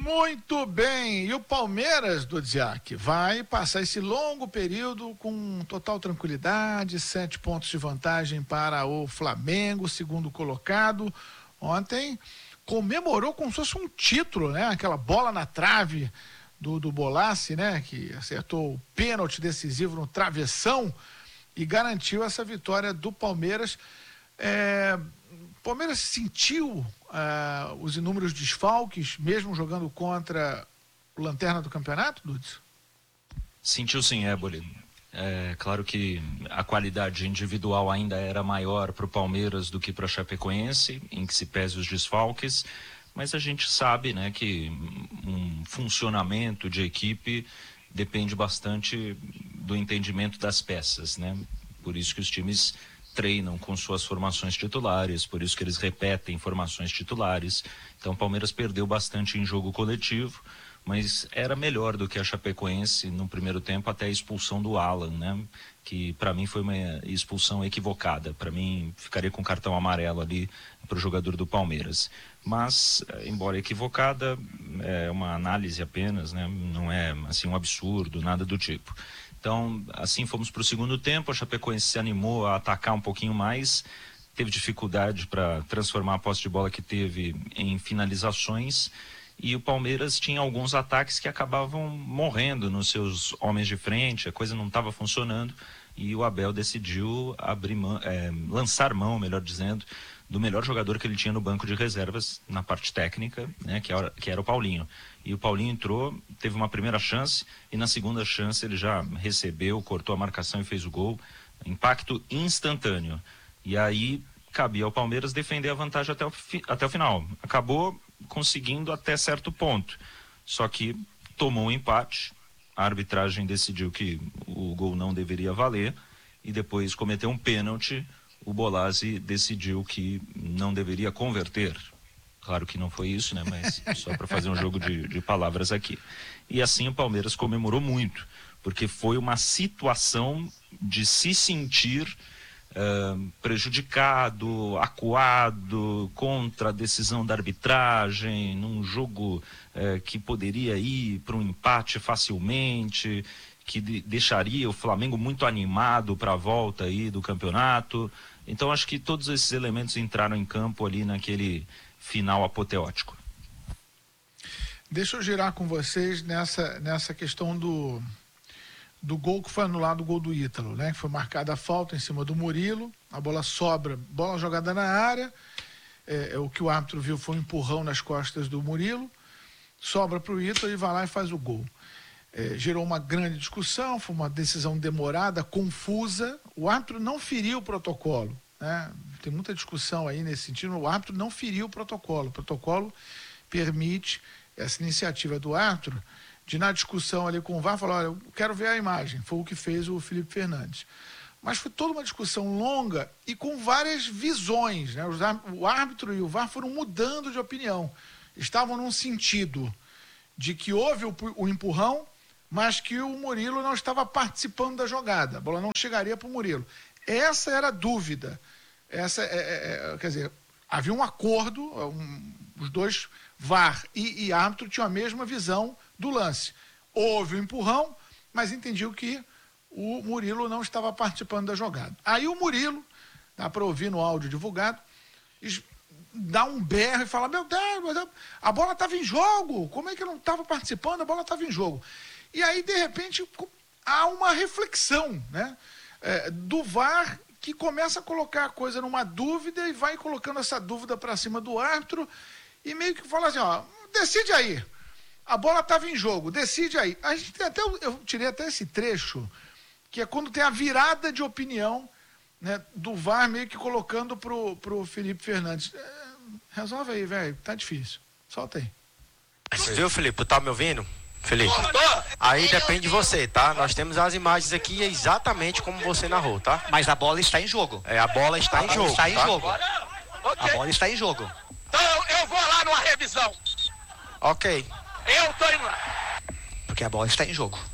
Muito bem, e o Palmeiras, Dudziak, vai passar esse longo período com total tranquilidade, 7 pontos de vantagem para o Flamengo, segundo colocado. Ontem comemorou como se fosse um título, né? Aquela bola na trave do Bolassi, né? Que acertou o pênalti decisivo no travessão e garantiu essa vitória do Palmeiras. O Palmeiras sentiu os inúmeros desfalques, mesmo jogando contra o lanterna do campeonato, Dudes? Sentiu sim, Éboli. É claro que a qualidade individual ainda era maior para o Palmeiras do que para a Chapecoense, em que se pese os desfalques, mas a gente sabe, né, que um funcionamento de equipe depende bastante do entendimento das peças, né? Por isso que os times treinam com suas formações titulares, por isso que eles repetem formações titulares. Então o Palmeiras perdeu bastante em jogo coletivo, mas era melhor do que a Chapecoense no primeiro tempo, até a expulsão do Alan, né? Que para mim foi uma expulsão equivocada. Para mim ficaria com cartão amarelo ali para o jogador do Palmeiras. Mas, embora equivocada, é uma análise apenas, né? Não é assim um absurdo, nada do tipo. Então, assim fomos para o segundo tempo, a Chapecoense se animou a atacar um pouquinho mais, teve dificuldade para transformar a posse de bola que teve em finalizações, e o Palmeiras tinha alguns ataques que acabavam morrendo nos seus homens de frente, a coisa não estava funcionando, e o Abel decidiu lançar mão, melhor dizendo, do melhor jogador que ele tinha no banco de reservas, na parte técnica, né, que era o Paulinho. E o Paulinho entrou, teve uma primeira chance, e na segunda chance ele já recebeu, cortou a marcação e fez o gol. Impacto instantâneo. E aí cabia ao Palmeiras defender a vantagem até o final. Acabou conseguindo até certo ponto. Só que tomou um empate, a arbitragem decidiu que o gol não deveria valer, e depois cometeu um pênalti. O Bolassi decidiu que não deveria converter. Claro que não foi isso, né? Mas só para fazer um jogo de palavras aqui. E assim o Palmeiras comemorou muito, porque foi uma situação de se sentir prejudicado, acuado contra a decisão da arbitragem, num jogo que poderia ir para um empate facilmente, que deixaria o Flamengo muito animado para a volta aí do campeonato. Então acho que todos esses elementos entraram em campo ali naquele final apoteótico. Deixa eu girar com vocês nessa questão do gol que foi anulado, o gol do Ítalo, né? Que foi marcada a falta em cima do Murilo, a bola sobra, bola jogada na área, o que o árbitro viu foi um empurrão nas costas do Murilo, sobra para o Ítalo e vai lá e faz o gol. Gerou uma grande discussão, foi uma decisão demorada, confusa. O árbitro não feriu o protocolo, né? Tem muita discussão aí nesse sentido. O árbitro não feriu o protocolo. O protocolo permite essa iniciativa do árbitro de, na discussão ali com o VAR, falar: olha, eu quero ver a imagem. Foi o que fez o Felipe Fernandes. Mas foi toda uma discussão longa e com várias visões, né? O árbitro e o VAR foram mudando de opinião. Estavam num sentido de que houve o empurrão, mas que o Murilo não estava participando da jogada. A bola não chegaria para o Murilo. Essa era a dúvida. Quer dizer, havia um acordo, os dois, VAR e árbitro, tinham a mesma visão do lance. Houve o empurrão, mas entendiu que o Murilo não estava participando da jogada. Aí o Murilo, dá para ouvir no áudio divulgado, dá um berro e fala: meu Deus, a bola estava em jogo, como é que eu não estava participando? A bola estava em jogo. E aí, de repente, há uma reflexão, né, do VAR, que começa a colocar a coisa numa dúvida e vai colocando essa dúvida para cima do árbitro e meio que fala assim: ó, decide aí, a bola estava em jogo, decide aí. A gente tem eu tirei até esse trecho, que é quando tem a virada de opinião, né, do VAR meio que colocando pro Felipe Fernandes. Resolve aí, velho, tá difícil, solta aí. Viu, Felipe, tu tá me ouvindo? Felipe, aí depende de você, tá? Nós temos as imagens aqui exatamente como você narrou, tá? Mas a bola está em jogo. A bola está em jogo. Está em tá? jogo. A bola está em jogo. Então eu vou lá numa revisão. Ok. Eu tô indo lá. Porque a bola está em jogo.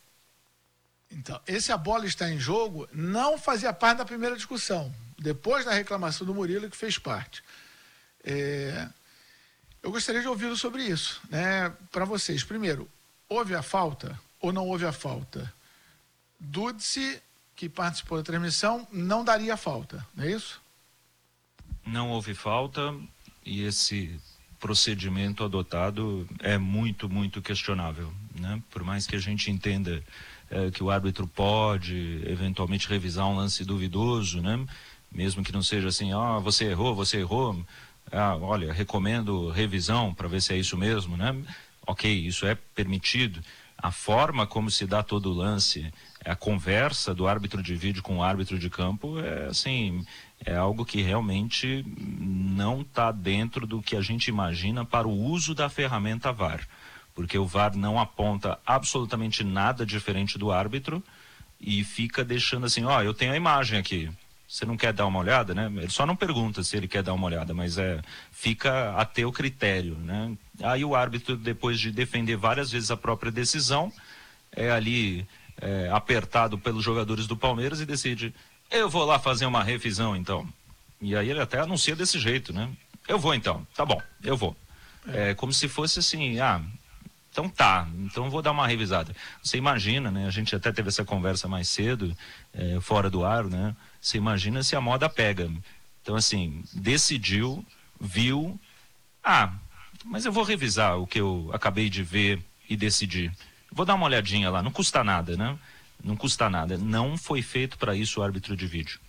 Então, a bola está em jogo não fazia parte da primeira discussão. Depois da reclamação do Murilo, que fez parte. Eu gostaria de ouvi-lo sobre isso, né? Para vocês, primeiro, houve a falta ou não houve a falta? Dude, que participou da transmissão, não daria falta, não é isso? Não houve falta e esse procedimento adotado é muito, muito questionável, né? Por mais que a gente entenda que o árbitro pode eventualmente revisar um lance duvidoso, né? Mesmo que não seja assim, você errou, olha, recomendo revisão para ver se é isso mesmo, né? Ok, isso é permitido. A forma como se dá todo o lance, a conversa do árbitro de vídeo com o árbitro de campo é algo que realmente não está dentro do que a gente imagina para o uso da ferramenta VAR, porque o VAR não aponta absolutamente nada diferente do árbitro e fica deixando assim, eu tenho a imagem aqui, você não quer dar uma olhada, né? Ele só não pergunta se ele quer dar uma olhada, mas fica a teu critério, né? Aí o árbitro, depois de defender várias vezes a própria decisão, é ali apertado pelos jogadores do Palmeiras e decide, eu vou lá fazer uma revisão então. E aí ele até anuncia desse jeito, né? Eu vou então, tá bom, eu vou. É como se fosse assim, então vou dar uma revisada. Você imagina, né? A gente até teve essa conversa mais cedo, fora do ar, né? Você imagina se a moda pega. Então, assim, decidiu, viu, mas eu vou revisar o que eu acabei de ver e decidir. Vou dar uma olhadinha lá, não custa nada, né? Não custa nada. Não foi feito para isso o árbitro de vídeo.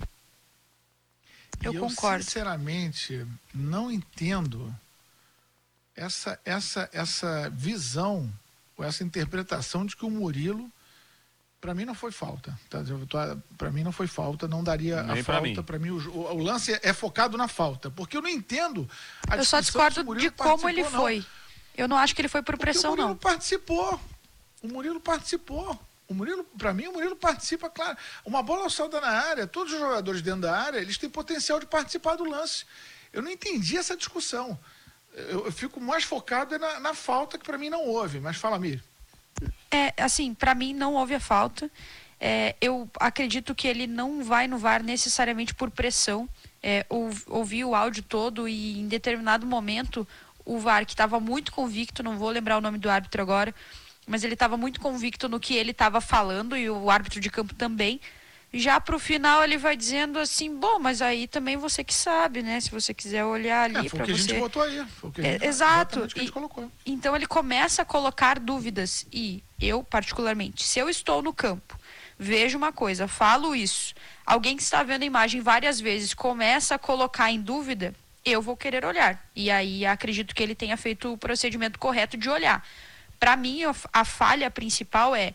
Eu concordo. Sinceramente, não entendo essa visão, ou essa interpretação de que o Murilo, para mim não foi falta, tá? Para mim não foi falta, não daria nem a falta. Para mim o lance é focado na falta, porque eu não entendo a Eu só discordo de como ele foi. Eu não acho que ele foi por pressão, não. O Murilo participou. Para mim, o Murilo participa, claro. Uma bola alçada na área, todos os jogadores dentro da área, eles têm potencial de participar do lance. Eu não entendi essa discussão. Eu fico mais focado na falta, que para mim não houve. Mas fala, Mir. Assim, para mim não houve a falta. Eu acredito que ele não vai no VAR necessariamente por pressão. Ouvi o áudio todo e em determinado momento o VAR, que estava muito convicto, não vou lembrar o nome do árbitro agora, mas ele estava muito convicto no que ele estava falando e o árbitro de campo também. Já pro final ele vai dizendo assim, mas aí também você que sabe, né? Se você quiser olhar ali para você. Foi o que a gente botou aí. Exato. Que a gente colocou. Então ele começa a colocar dúvidas e eu, particularmente, se eu estou no campo, vejo uma coisa, falo isso, alguém que está vendo a imagem várias vezes começa a colocar em dúvida, eu vou querer olhar. E aí acredito que ele tenha feito o procedimento correto de olhar. Para mim, a falha principal é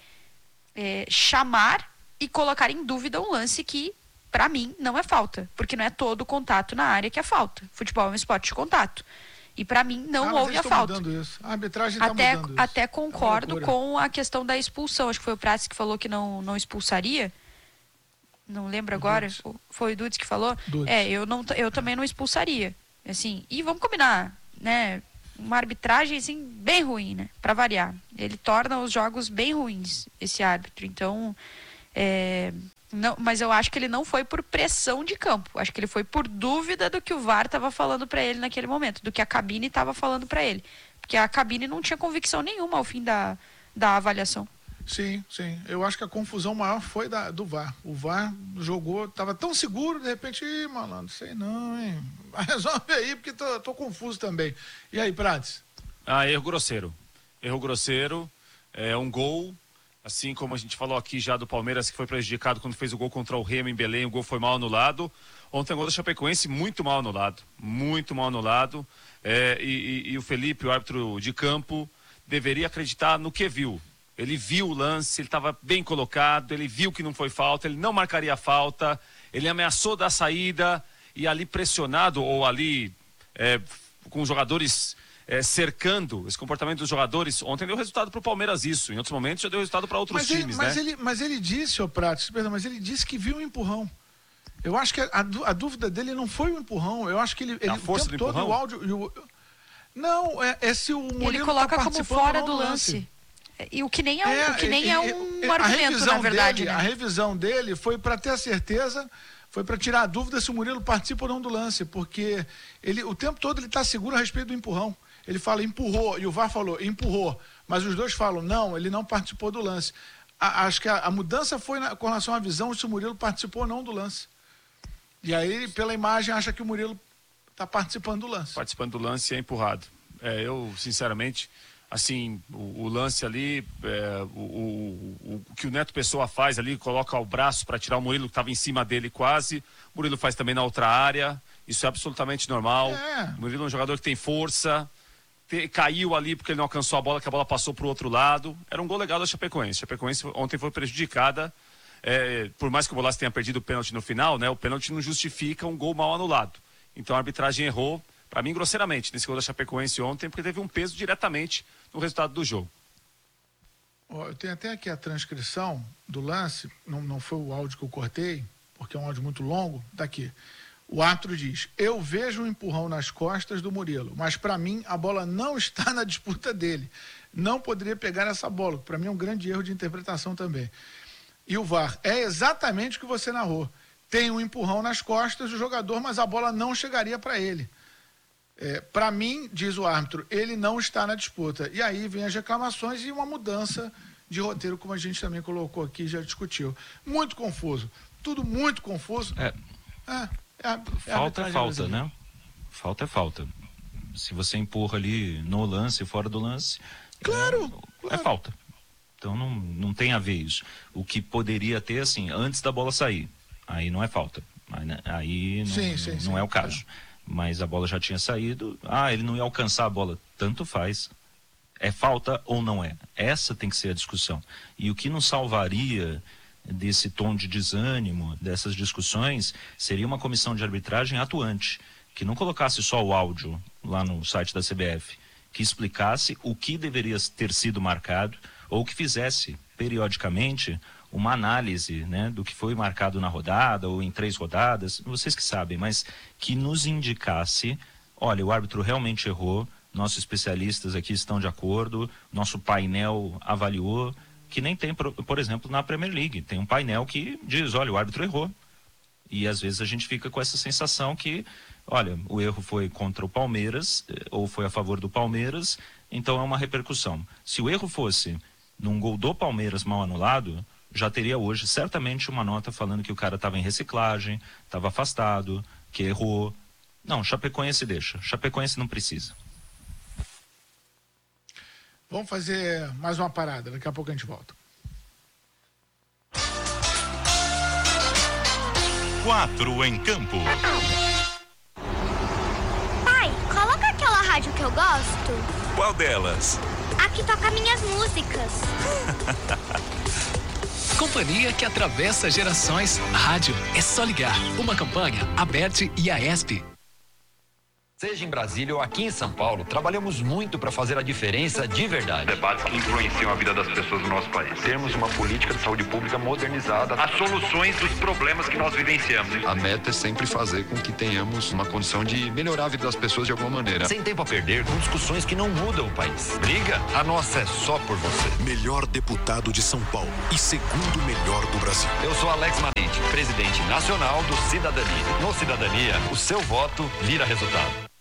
chamar e colocar em dúvida um lance que, para mim, não é falta. Porque não é todo contato na área que é falta. Futebol é um esporte de contato. E para mim, não houve a falta. Isso. A arbitragem está mudando isso. Até concordo com a questão da expulsão. Acho que foi o Prats que falou que não expulsaria. Não lembro agora. Foi o Dudes que falou. Eu também não expulsaria. Assim, e vamos combinar, né? Uma arbitragem assim, bem ruim, né? Para variar. Ele torna os jogos bem ruins, esse árbitro. Então, não, mas eu acho que ele não foi por pressão de campo. Acho que ele foi por dúvida do que o VAR estava falando para ele naquele momento, do que a cabine estava falando para ele. Porque a cabine não tinha convicção nenhuma ao fim da avaliação. Sim. Eu acho que a confusão maior foi do VAR. O VAR jogou, estava tão seguro, de repente, malandro, sei não, hein? Resolve aí, porque tô confuso também. E aí, Prats? Erro grosseiro. Erro grosseiro, um gol, assim como a gente falou aqui já do Palmeiras, que foi prejudicado quando fez o gol contra o Remo em Belém, o gol foi mal anulado. Ontem o gol da Chapecoense muito mal anulado. E o Felipe, o árbitro de campo, deveria acreditar no que viu. Ele viu o lance, ele estava bem colocado, ele viu que não foi falta, ele não marcaria falta, ele ameaçou dar saída e ali pressionado ou ali com os jogadores cercando esse comportamento dos jogadores. Ontem deu resultado para o Palmeiras isso, em outros momentos já deu resultado para outros times, né? Mas ele disse, Prates, mas ele disse que viu um empurrão. Eu acho que a dúvida dele não foi o empurrão, eu acho que ele a força do empurrão? O áudio... Não, se o Murilo ele coloca como fora do lance. E o que nem é um argumento, na verdade. A revisão dele foi para ter a certeza, Foi para tirar a dúvida se o Murilo participa ou não do lance, porque o tempo todo ele está seguro a respeito do empurrão. Ele fala empurrou, e o VAR falou empurrou, mas os dois falam não, ele não participou do lance. Acho que a mudança foi com relação à visão se o Murilo participou ou não do lance. E aí, pela imagem, acha que o Murilo está participando do lance. Participando do lance e é empurrado. Eu, sinceramente, assim, o lance ali, o que o Neto Pessoa faz ali, coloca o braço para tirar o Murilo, que estava em cima dele quase. O Murilo faz também na outra área. Isso é absolutamente normal. O Murilo é um jogador que tem força. Caiu ali porque ele não alcançou a bola, que a bola passou para o outro lado. Era um gol legal da Chapecoense. A Chapecoense ontem foi prejudicada. Por mais que o Bolassi tenha perdido o pênalti no final, né, o pênalti não justifica um gol mal anulado. Então a arbitragem errou, para mim, grosseiramente, nesse gol da Chapecoense ontem, porque teve um peso diretamente no resultado do jogo. Eu tenho até aqui a transcrição do lance, não foi o áudio que eu cortei, porque é um áudio muito longo, daqui. O árbitro diz: eu vejo um empurrão nas costas do Murilo, mas para mim a bola não está na disputa dele. Não poderia pegar essa bola, para mim é um grande erro de interpretação também. E o VAR, é exatamente o que você narrou. Tem um empurrão nas costas do jogador, mas a bola não chegaria para ele. Para mim, diz o árbitro, ele não está na disputa. E aí vem as reclamações e uma mudança de roteiro, como a gente também colocou aqui, já discutiu. Muito confuso. Tudo muito confuso. Falta é falta, né? Falta é falta. Se você empurra ali no lance, fora do lance, claro. É falta. Então não tem a ver isso. O que poderia ter, assim, antes da bola sair, aí não é falta. Aí não é o caso. Mas a bola já tinha saído, ele não ia alcançar a bola. Tanto faz. É falta ou não é? Essa tem que ser a discussão. E o que nos salvaria desse tom de desânimo, dessas discussões, seria uma comissão de arbitragem atuante, que não colocasse só o áudio lá no site da CBF, que explicasse o que deveria ter sido marcado, ou que fizesse, periodicamente, uma análise, né, do que foi marcado na rodada, ou em 3 rodadas, vocês que sabem, mas que nos indicasse, olha, o árbitro realmente errou, nossos especialistas aqui estão de acordo, nosso painel avaliou, que nem tem, por exemplo, na Premier League, tem um painel que diz, olha, o árbitro errou. E às vezes a gente fica com essa sensação que, olha, o erro foi contra o Palmeiras, ou foi a favor do Palmeiras, então é uma repercussão. Se o erro fosse num gol do Palmeiras mal anulado, já teria hoje certamente uma nota falando que o cara estava em reciclagem, estava afastado, que errou. Não, Chapecoense deixa. Chapecoense não precisa. Vamos fazer mais uma parada, daqui a pouco a gente volta. 4 em campo. Pai, coloca aquela rádio que eu gosto. Qual delas? A que toca minhas músicas. Companhia que atravessa gerações. Rádio é só ligar. Uma campanha, Aberte e Aesp. Seja em Brasília ou aqui em São Paulo, trabalhamos muito para fazer a diferença de verdade. Debates que influenciam a vida das pessoas do nosso país. Termos uma política de saúde pública modernizada. As soluções dos problemas que nós vivenciamos. A meta é sempre fazer com que tenhamos uma condição de melhorar a vida das pessoas de alguma maneira. Sem tempo a perder com discussões que não mudam o país. Briga? A nossa é só por você. Melhor deputado de São Paulo e segundo melhor do Brasil. Eu sou Alex Manente, presidente nacional do Cidadania. No Cidadania, o seu voto vira resultado.